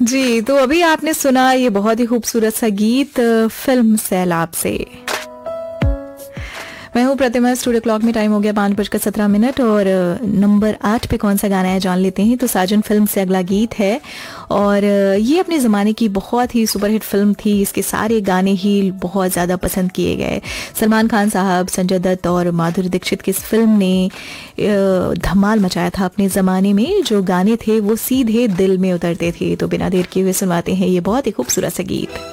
जी, तो अभी आपने सुना ये बहुत ही खूबसूरत सा गीत फिल्म सैलाब से। मैं हूँ प्रतिमा। स्टूडियो क्लॉक में टाइम हो गया 5:17 और नंबर 8 पे कौन सा गाना है जान लेते हैं। तो साजन फिल्म से अगला गीत है और ये अपने ज़माने की बहुत ही सुपरहिट फिल्म थी। इसके सारे गाने ही बहुत ज़्यादा पसंद किए गए। सलमान खान साहब, संजय दत्त और माधुरी दीक्षित की इस फिल्म ने धमाल मचाया था अपने ज़माने में। जो गाने थे वो सीधे दिल में उतरते थे। तो बिना देर किए हुए सुनवाते हैं ये बहुत ही खूबसूरत सा गीत।